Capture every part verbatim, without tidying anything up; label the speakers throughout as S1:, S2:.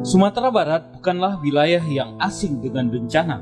S1: Sumatera Barat bukanlah wilayah yang asing dengan bencana.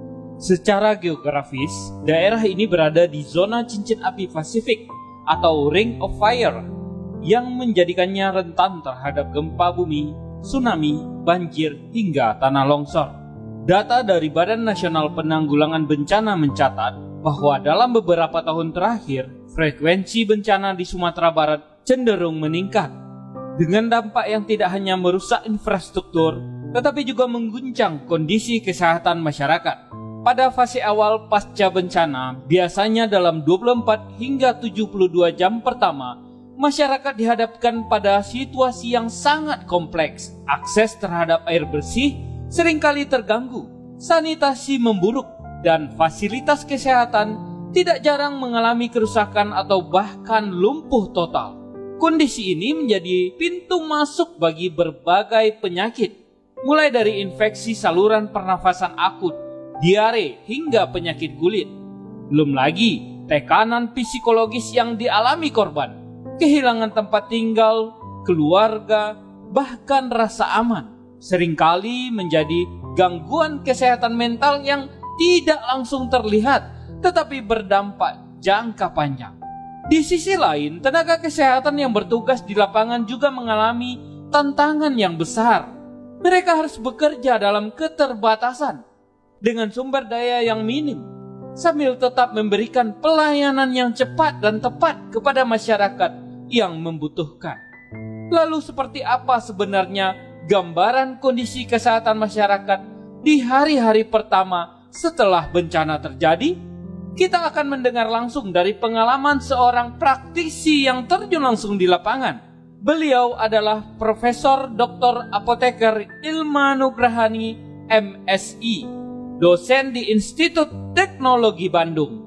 S1: Secara geografis, daerah ini berada di zona cincin api Pasifik atau Ring of Fire yang menjadikannya rentan terhadap gempa bumi, tsunami, banjir, hingga tanah longsor. Data dari Badan Nasional Penanggulangan Bencana mencatat bahwa dalam beberapa tahun terakhir, frekuensi bencana di Sumatera Barat cenderung meningkat, dengan dampak yang tidak hanya merusak infrastruktur, tetapi juga mengguncang kondisi kesehatan masyarakat. Pada fase awal pasca bencana, biasanya dalam dua puluh empat hingga tujuh puluh dua jam pertama, masyarakat dihadapkan pada situasi yang sangat kompleks. Akses terhadap air bersih seringkali terganggu, sanitasi memburuk, dan fasilitas kesehatan tidak jarang mengalami kerusakan atau bahkan lumpuh total. Kondisi ini menjadi pintu masuk bagi berbagai penyakit, mulai dari infeksi saluran pernafasan akut, diare, hingga penyakit kulit. Belum lagi tekanan psikologis yang dialami korban, kehilangan tempat tinggal, keluarga, bahkan rasa aman, seringkali menjadi gangguan kesehatan mental yang tidak langsung terlihat, tetapi berdampak jangka panjang. Di sisi lain, tenaga kesehatan yang bertugas di lapangan juga mengalami tantangan yang besar. Mereka harus bekerja dalam keterbatasan, dengan sumber daya yang minim, sambil tetap memberikan pelayanan yang cepat dan tepat kepada masyarakat yang membutuhkan. Lalu seperti apa sebenarnya gambaran kondisi kesehatan masyarakat di hari-hari pertama setelah bencana terjadi? Kita akan mendengar langsung dari pengalaman seorang praktisi yang terjun langsung di lapangan. Beliau adalah Profesor Doktor Apoteker Ilma Nugrahani M Si, dosen di Institut Teknologi Bandung.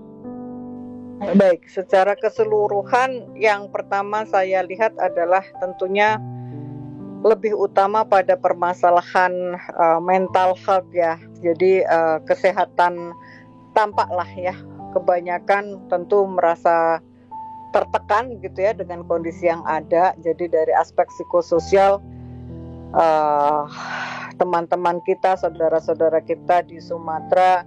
S2: Baik, secara keseluruhan yang pertama saya lihat adalah tentunya lebih utama pada permasalahan uh, mental health ya. Jadi uh, kesehatan tampaklah ya kebanyakan tentu merasa tertekan gitu ya dengan kondisi yang ada. Jadi dari aspek psikososial uh, teman-teman kita, saudara-saudara kita di Sumatera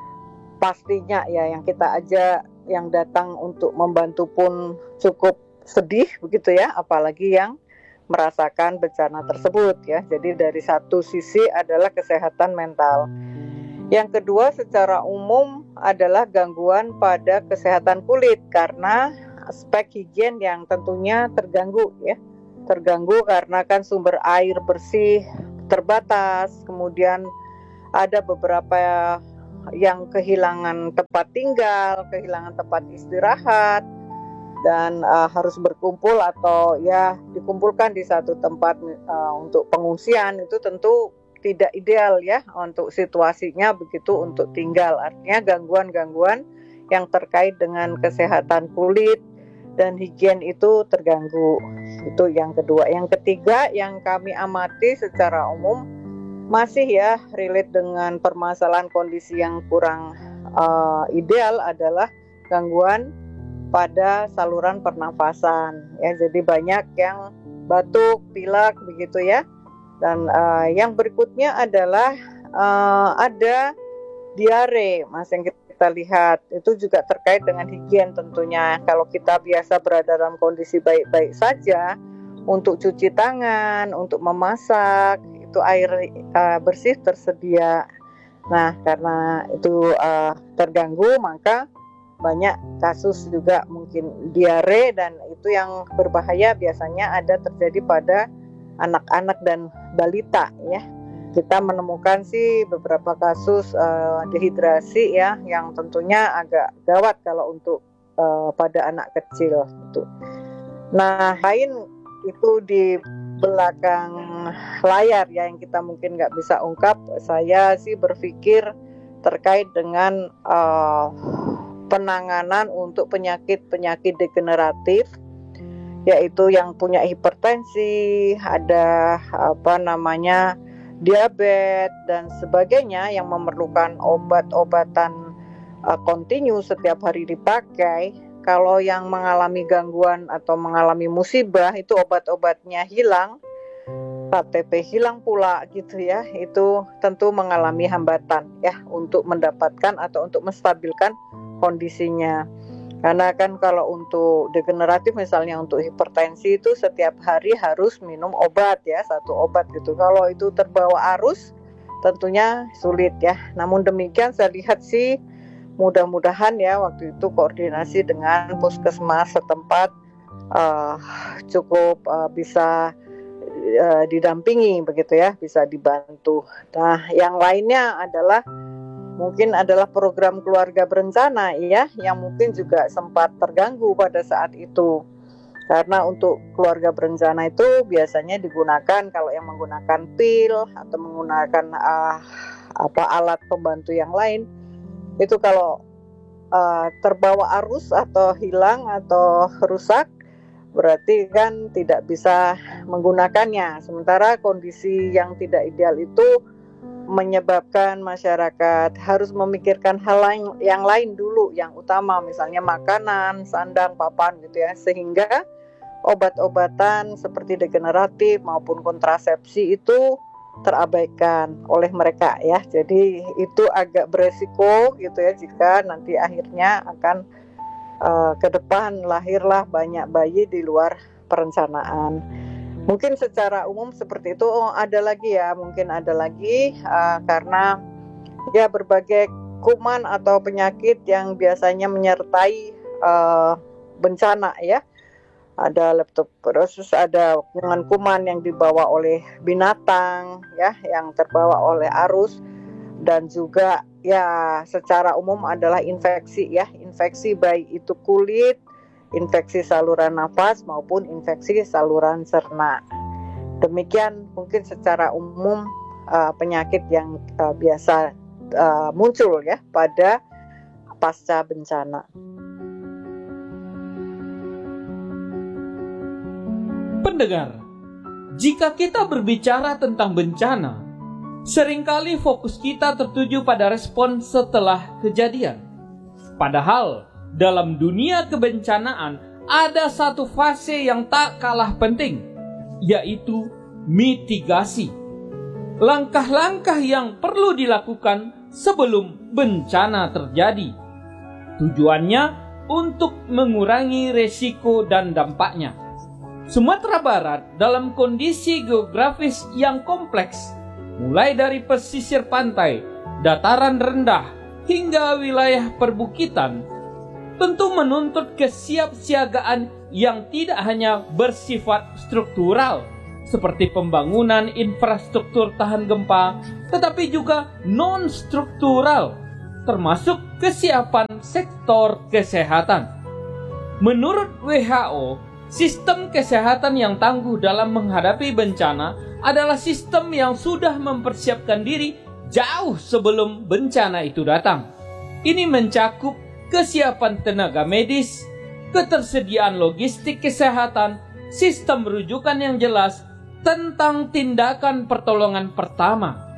S2: pastinya ya yang kita aja yang datang untuk membantu pun cukup sedih begitu ya, apalagi yang merasakan bencana tersebut ya. Jadi dari satu sisi adalah kesehatan mental. Yang kedua secara umum adalah gangguan pada kesehatan kulit karena aspek higien yang tentunya terganggu ya. Terganggu karena kan sumber air bersih terbatas, kemudian ada beberapa yang kehilangan tempat tinggal, kehilangan tempat istirahat, dan uh, harus berkumpul atau ya dikumpulkan di satu tempat uh, untuk pengungsian. Itu tentu tidak ideal ya untuk situasinya begitu untuk tinggal. Artinya gangguan-gangguan yang terkait dengan kesehatan kulit dan higien itu terganggu. Itu yang kedua. Yang ketiga yang kami amati secara umum masih ya relate dengan permasalahan kondisi yang kurang uh, ideal adalah gangguan pada saluran pernafasan ya. Jadi banyak yang batuk, pilek begitu ya. Dan uh, yang berikutnya adalah uh, ada diare, mas, yang kita lihat itu juga terkait dengan higien tentunya. Kalau kita biasa berada dalam kondisi baik-baik saja, untuk cuci tangan, untuk memasak, itu air uh, bersih tersedia. Nah, karena itu uh, terganggu, maka banyak kasus juga mungkin diare, dan itu yang berbahaya biasanya ada terjadi pada anak-anak dan balita ya. Kita menemukan sih beberapa kasus uh, dehidrasi ya, yang tentunya agak gawat kalau untuk uh, pada anak kecil itu. Nah, lain itu di belakang layar ya yang kita mungkin nggak bisa ungkap. Saya sih berpikir terkait dengan uh, penanganan untuk penyakit-penyakit degeneratif, yaitu yang punya hipertensi, ada apa namanya diabetes dan sebagainya yang memerlukan obat-obatan uh, kontinu setiap hari dipakai. Kalau yang mengalami gangguan atau mengalami musibah itu obat-obatnya hilang, K T P hilang pula gitu ya, itu tentu mengalami hambatan ya untuk mendapatkan atau untuk menstabilkan kondisinya. Karena kan kalau untuk degeneratif misalnya untuk hipertensi itu setiap hari harus minum obat ya, satu obat gitu. Kalau itu terbawa arus tentunya sulit ya. Namun demikian saya lihat sih mudah-mudahan ya waktu itu koordinasi dengan puskesmas setempat uh, cukup uh, bisa uh, didampingi begitu ya, bisa dibantu. Nah, yang lainnya adalah mungkin adalah program keluarga berencana ya, yang mungkin juga sempat terganggu pada saat itu. Karena untuk keluarga berencana itu biasanya digunakan kalau yang menggunakan pil atau menggunakan uh, apa alat pembantu yang lain, itu kalau uh, terbawa arus atau hilang atau rusak berarti kan tidak bisa menggunakannya. Sementara kondisi yang tidak ideal itu menyebabkan masyarakat harus memikirkan hal lain, yang lain dulu, yang utama misalnya makanan, sandang, papan gitu ya, sehingga obat-obatan seperti degeneratif maupun kontrasepsi itu terabaikan oleh mereka ya. Jadi itu agak beresiko gitu ya jika nanti akhirnya akan uh, ke depan lahirlah banyak bayi di luar perencanaan. Mungkin secara umum seperti itu. Oh, ada lagi ya, mungkin ada lagi uh, karena ya berbagai kuman atau penyakit yang biasanya menyertai uh, bencana ya. Ada leptospirosis, ada kuman-kuman yang dibawa oleh binatang ya, yang terbawa oleh arus, dan juga ya secara umum adalah infeksi ya, infeksi baik itu kulit, infeksi saluran nafas maupun infeksi saluran cerna. Demikian mungkin secara umum uh, penyakit yang uh, biasa uh, muncul ya pada pasca bencana.
S1: Pendengar, jika kita berbicara tentang bencana, seringkali fokus kita tertuju pada respon setelah kejadian. Padahal dalam dunia kebencanaan ada satu fase yang tak kalah penting, yaitu mitigasi. Langkah-langkah yang perlu dilakukan sebelum bencana terjadi. Tujuannya untuk mengurangi resiko dan dampaknya. Sumatera Barat dalam kondisi geografis yang kompleks, mulai dari pesisir pantai, dataran rendah, hingga wilayah perbukitan, tentu menuntut kesiapsiagaan yang tidak hanya bersifat struktural, seperti pembangunan infrastruktur tahan gempa, tetapi juga non-struktural, termasuk kesiapan sektor kesehatan. Menurut W H O, sistem kesehatan yang tangguh dalam menghadapi bencana adalah sistem yang sudah mempersiapkan diri jauh sebelum bencana itu datang. Ini mencakup kesiapan tenaga medis, ketersediaan logistik kesehatan, sistem rujukan yang jelas tentang tindakan pertolongan pertama.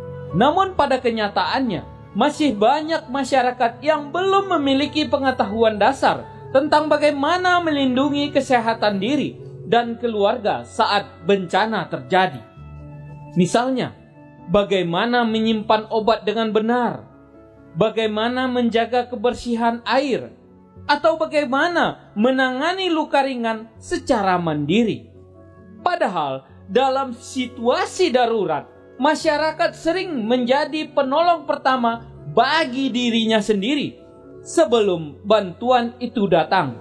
S1: Namun pada kenyataannya, masih banyak masyarakat yang belum memiliki pengetahuan dasar tentang bagaimana melindungi kesehatan diri dan keluarga saat bencana terjadi. Misalnya, bagaimana menyimpan obat dengan benar, bagaimana menjaga kebersihan air, atau bagaimana menangani luka ringan secara mandiri. Padahal, dalam situasi darurat, masyarakat sering menjadi penolong pertama bagi dirinya sendiri sebelum bantuan itu datang.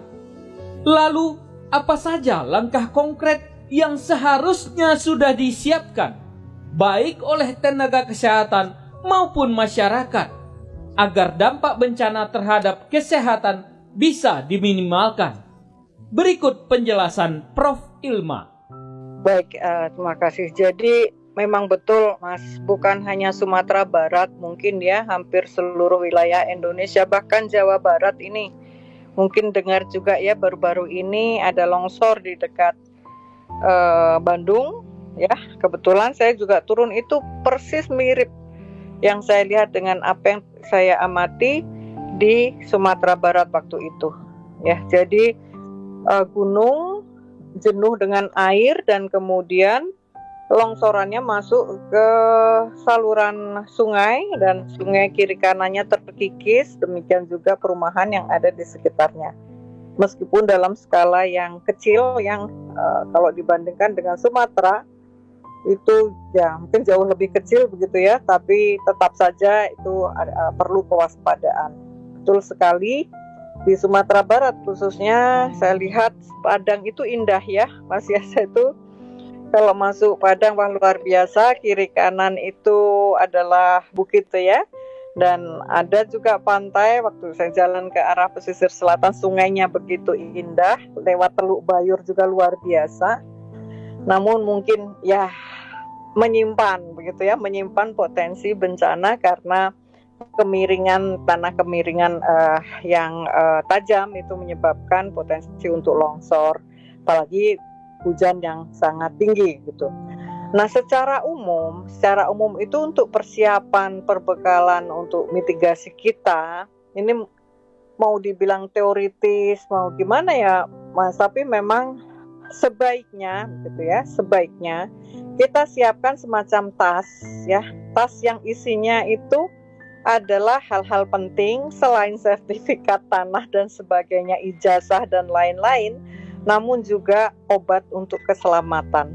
S1: Lalu, apa saja langkah konkret yang seharusnya sudah disiapkan, baik oleh tenaga kesehatan maupun masyarakat, agar dampak bencana terhadap kesehatan bisa diminimalkan? Berikut penjelasan Profesor Ilma.
S2: Baik, uh, terima kasih. Jadi memang betul Mas, bukan hanya Sumatera Barat, mungkin ya hampir seluruh wilayah Indonesia, bahkan Jawa Barat ini. Mungkin dengar juga ya baru-baru ini ada longsor di dekat uh, Bandung ya. Kebetulan saya juga turun, itu persis mirip yang saya lihat dengan apa yang saya amati di Sumatera Barat waktu itu. Ya, jadi uh, gunung jenuh dengan air dan kemudian longsorannya masuk ke saluran sungai dan sungai kiri kanannya terkikis, demikian juga perumahan yang ada di sekitarnya. Meskipun dalam skala yang kecil yang uh, kalau dibandingkan dengan Sumatera itu ya mungkin jauh lebih kecil begitu ya, tapi tetap saja itu uh, perlu kewaspadaan. Betul sekali, di Sumatera Barat khususnya saya lihat Padang itu indah ya Mas Yasa. Itu kalau masuk Padang wah luar biasa, kiri kanan itu adalah bukit ya. Dan ada juga pantai, waktu saya jalan ke arah pesisir selatan sungainya begitu indah, lewat Teluk Bayur juga luar biasa. Namun mungkin ya menyimpan begitu ya, menyimpan potensi bencana karena kemiringan tanah kemiringan uh, yang uh, tajam itu menyebabkan potensi untuk longsor, apalagi hujan yang sangat tinggi gitu. Nah, secara umum, secara umum itu untuk persiapan perbekalan untuk mitigasi kita, ini mau dibilang teoritis, mau gimana ya, Mas, tapi memang sebaiknya gitu ya, sebaiknya kita siapkan semacam tas ya, tas yang isinya itu adalah hal-hal penting selain sertifikat tanah dan sebagainya, ijazah dan lain-lain, namun juga obat untuk keselamatan.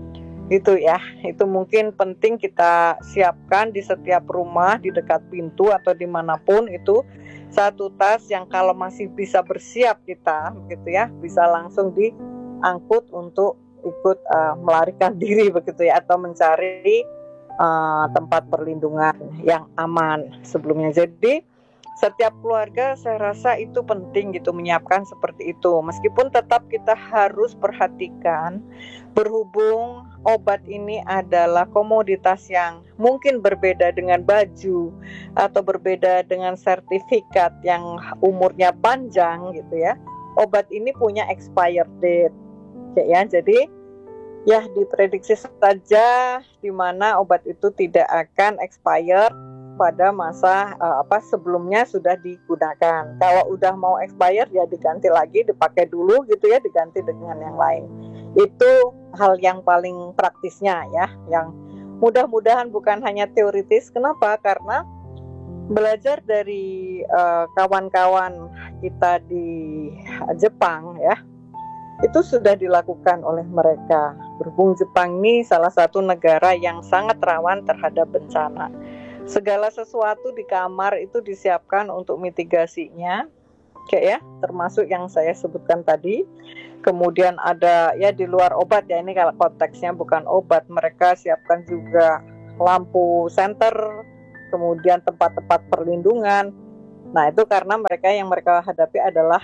S2: Itu ya, itu mungkin penting kita siapkan di setiap rumah, di dekat pintu atau dimanapun itu satu tas yang kalau masih bisa bersiap kita, gitu ya, bisa langsung diangkut untuk ikut uh, melarikan diri begitu ya, atau mencari uh, tempat perlindungan yang aman sebelumnya. Jadi setiap keluarga saya rasa itu penting gitu menyiapkan seperti itu. Meskipun tetap kita harus perhatikan, berhubung obat ini adalah komoditas yang mungkin berbeda dengan baju atau berbeda dengan sertifikat yang umurnya panjang gitu ya. Obat ini punya expired date ya, jadi ya diprediksi saja di mana obat itu tidak akan expired pada masa uh, apa sebelumnya sudah digunakan. Kalau udah mau expired ya diganti lagi, dipakai dulu gitu ya, diganti dengan yang lain. Itu hal yang paling praktisnya ya, yang mudah-mudahan bukan hanya teoritis. Kenapa? Karena belajar dari uh, kawan-kawan kita di Jepang ya, itu sudah dilakukan oleh mereka. Berhubung Jepang ini salah satu negara yang sangat rawan terhadap bencana. Segala sesuatu di kamar itu disiapkan untuk mitigasinya, kayak ya, termasuk yang saya sebutkan tadi. Kemudian ada ya di luar obat ya, ini kalau konteksnya bukan obat, mereka siapkan juga lampu senter, kemudian tempat-tempat perlindungan. Nah itu karena mereka yang mereka hadapi adalah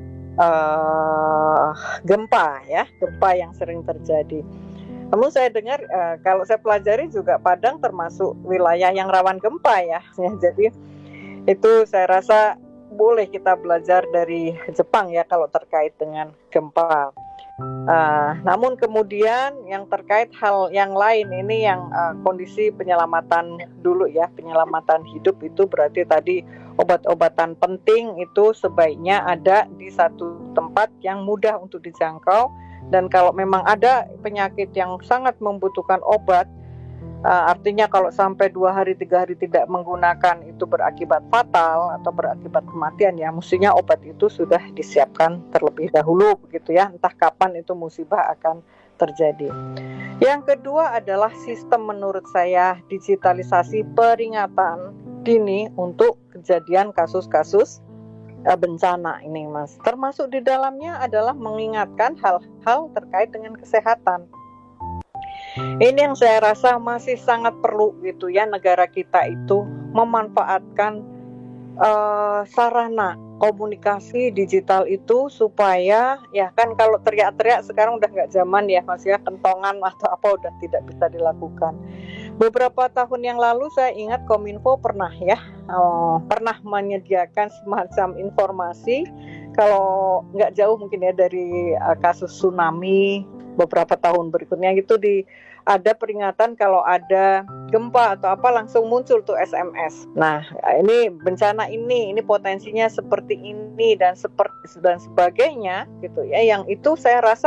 S2: uh, gempa ya, gempa yang sering terjadi. Namun saya dengar uh, kalau saya pelajari juga Padang termasuk wilayah yang rawan gempa ya. ya. Jadi itu saya rasa boleh kita belajar dari Jepang ya kalau terkait dengan gempa. Uh, namun kemudian yang terkait hal yang lain ini yang uh, kondisi penyelamatan dulu ya, penyelamatan hidup itu berarti tadi obat-obatan penting itu sebaiknya ada di satu tempat yang mudah untuk dijangkau. Dan kalau memang ada penyakit yang sangat membutuhkan obat, uh, artinya kalau sampai dua hari, tiga hari tidak menggunakan itu berakibat fatal atau berakibat kematian ya, mestinya obat itu sudah disiapkan terlebih dahulu begitu ya, entah kapan itu musibah akan terjadi. Yang kedua adalah sistem menurut saya digitalisasi peringatan dini untuk kejadian kasus-kasus bencana ini Mas, termasuk di dalamnya adalah mengingatkan hal-hal terkait dengan kesehatan. Ini yang saya rasa masih sangat perlu gitu ya, negara kita itu memanfaatkan uh, sarana komunikasi digital itu supaya ya kan kalau teriak-teriak sekarang udah nggak zaman ya Mas ya, kentongan atau apa udah tidak bisa dilakukan. Beberapa tahun yang lalu saya ingat Kominfo pernah ya oh, pernah menyediakan semacam informasi kalau nggak jauh mungkin ya dari uh, kasus tsunami beberapa tahun berikutnya gitu, di ada peringatan kalau ada gempa atau apa langsung muncul tuh S M S. Nah ini bencana ini ini potensinya seperti ini dan seperti dan sebagainya gitu ya, yang itu saya rasa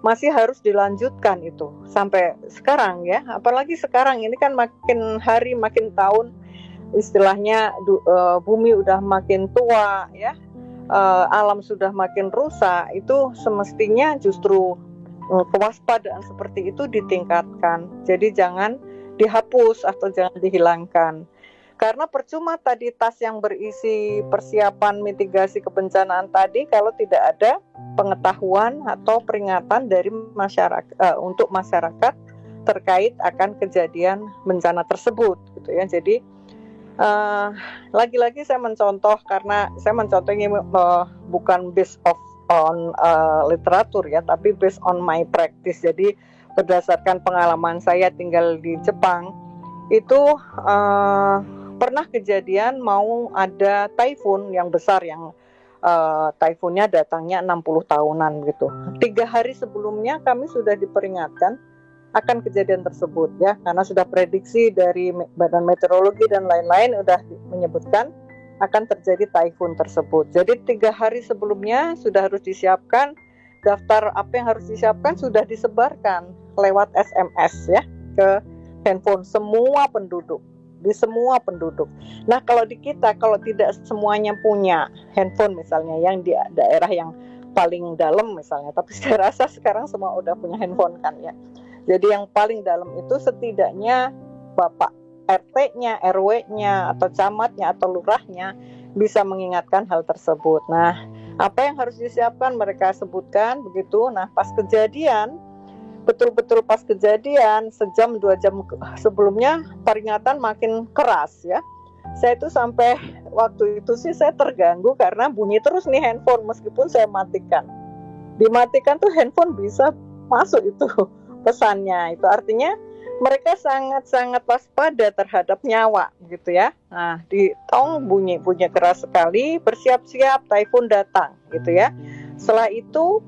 S2: masih harus dilanjutkan itu sampai sekarang ya. Apalagi sekarang ini kan makin hari makin tahun istilahnya du, uh, bumi udah makin tua ya, uh, alam sudah makin rusak. Itu semestinya justru uh, kewaspadaan seperti itu ditingkatkan. Jadi jangan dihapus atau jangan dihilangkan. Karena percuma tadi tas yang berisi persiapan mitigasi kebencanaan tadi kalau tidak ada pengetahuan atau peringatan dari masyarakat uh, untuk masyarakat terkait akan kejadian bencana tersebut, gitu ya. Jadi uh, lagi-lagi saya mencontoh karena saya mencontoh ini uh, bukan based of on uh, literatur ya, tapi based on my practice. Jadi berdasarkan pengalaman saya tinggal di Jepang itu. Uh, Pernah kejadian mau ada taifun yang besar yang uh, taifunnya datangnya enam puluh tahunan gitu. Tiga hari sebelumnya kami sudah diperingatkan akan kejadian tersebut ya, karena sudah prediksi dari Badan Meteorologi dan lain-lain sudah menyebutkan akan terjadi taifun tersebut. Jadi tiga hari sebelumnya sudah harus disiapkan, daftar apa yang harus disiapkan sudah disebarkan lewat S M S ya ke handphone semua penduduk. Di semua penduduk. Nah kalau di kita, kalau tidak semuanya punya handphone misalnya yang di daerah yang paling dalam misalnya, tapi saya rasa sekarang semua udah punya handphone kan ya. Jadi yang paling dalam itu setidaknya Bapak R T-nya, R W-nya, atau camatnya, atau lurahnya bisa mengingatkan hal tersebut. Nah apa yang harus disiapkan mereka sebutkan begitu. Nah pas kejadian, betul-betul pas kejadian sejam dua jam sebelumnya peringatan makin keras ya. Saya itu sampai waktu itu sih saya terganggu karena bunyi terus nih handphone meskipun saya matikan. Dimatikan tuh handphone bisa masuk itu pesannya. Itu artinya mereka sangat-sangat waspada terhadap nyawa gitu ya. Nah, di tong bunyi bunyi keras sekali, bersiap-siap taifun datang gitu ya. Setelah itu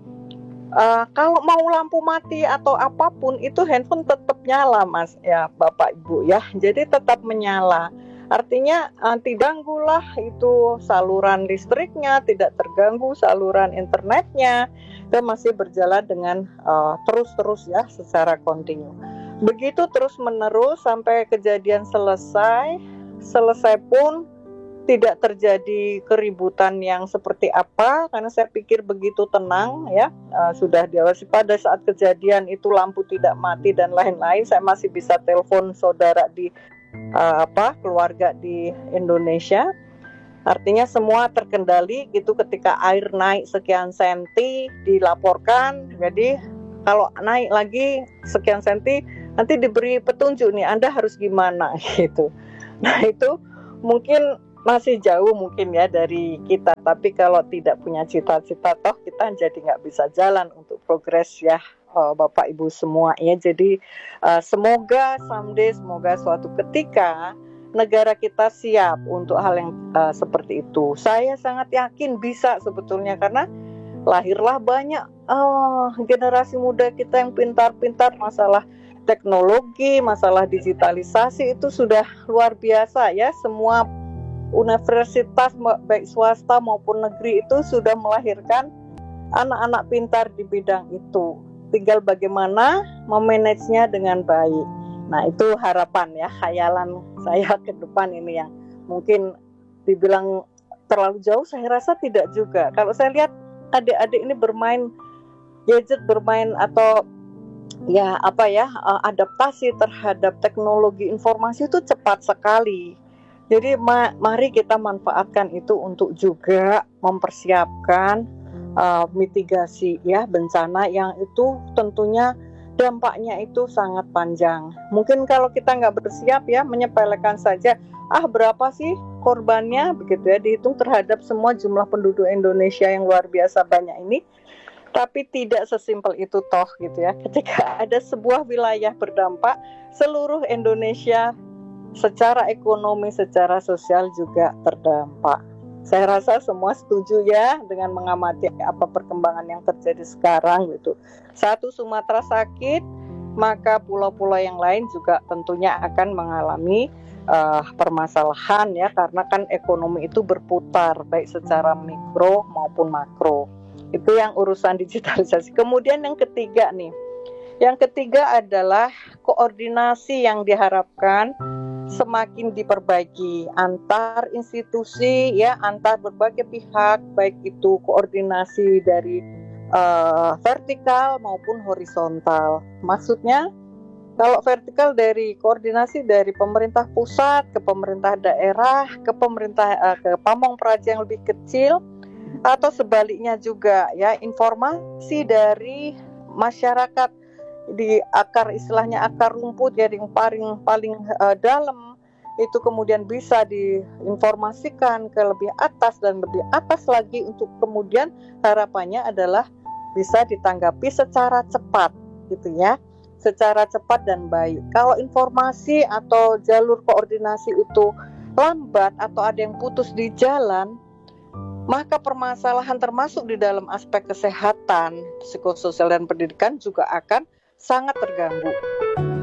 S2: Uh, kalau mau lampu mati atau apapun itu handphone tetap nyala mas ya Bapak Ibu ya, jadi tetap menyala. Artinya uh, tidak ganggulah itu saluran listriknya, tidak terganggu saluran internetnya, dan masih berjalan dengan uh, terus-terus ya secara kontinu. Begitu terus menerus sampai kejadian selesai. Selesai pun tidak terjadi keributan yang seperti apa, karena saya pikir begitu tenang ya, uh, sudah diawasi. Pada saat kejadian itu lampu tidak mati dan lain-lain, saya masih bisa telepon saudara di uh, apa keluarga di Indonesia. Artinya semua terkendali gitu. Ketika air naik sekian senti dilaporkan, jadi kalau naik lagi sekian senti nanti diberi petunjuk nih Anda harus gimana gitu. Nah itu mungkin masih jauh mungkin ya dari kita, tapi kalau tidak punya cita-cita toh kita jadi nggak bisa jalan untuk progres ya uh, Bapak Ibu semua ya. Jadi uh, semoga someday, semoga suatu ketika negara kita siap untuk hal yang uh, seperti itu. Saya sangat yakin bisa sebetulnya, karena lahirlah banyak uh, generasi muda kita yang pintar-pintar masalah teknologi, masalah digitalisasi itu sudah luar biasa ya. Semua universitas baik swasta maupun negeri itu sudah melahirkan anak-anak pintar di bidang itu. Tinggal bagaimana memanagenya dengan baik. Nah itu harapan ya, khayalan saya ke depan ini yang mungkin dibilang terlalu jauh, saya rasa tidak juga. Kalau saya lihat adik-adik ini bermain gadget, bermain atau ya apa ya adaptasi terhadap teknologi informasi itu cepat sekali. Jadi ma- mari kita manfaatkan itu untuk juga mempersiapkan uh, mitigasi ya bencana yang itu tentunya dampaknya itu sangat panjang. Mungkin kalau kita nggak bersiap ya, menyepelekan saja, ah berapa sih korbannya begitu ya, dihitung terhadap semua jumlah penduduk Indonesia yang luar biasa banyak ini. Tapi tidak sesimpel itu toh gitu ya. Ketika ada sebuah wilayah berdampak, seluruh Indonesia secara ekonomi, secara sosial juga terdampak. Saya rasa semua setuju ya dengan mengamati apa perkembangan yang terjadi sekarang gitu. Satu Sumatera sakit, maka pulau-pulau yang lain juga tentunya akan mengalami uh, permasalahan ya, karena kan ekonomi itu berputar baik secara mikro maupun makro. Itu yang urusan digitalisasi. Kemudian yang ketiga nih, yang ketiga adalah koordinasi yang diharapkan semakin diperbaiki antar institusi, ya, antar berbagai pihak, baik itu koordinasi dari uh, vertikal maupun horizontal. Maksudnya kalau vertikal dari koordinasi dari pemerintah pusat ke pemerintah daerah, ke pemerintah uh, ke pamong praja yang lebih kecil, atau sebaliknya juga, ya, informasi dari masyarakat di akar, istilahnya akar rumput, jadi yang paling paling uh, dalam itu kemudian bisa diinformasikan ke lebih atas dan lebih atas lagi, untuk kemudian harapannya adalah bisa ditanggapi secara cepat, gitu ya, secara cepat dan baik. Kalau informasi atau jalur koordinasi itu lambat atau ada yang putus di jalan, maka permasalahan termasuk di dalam aspek kesehatan, psikososial dan pendidikan juga akan sangat terganggu.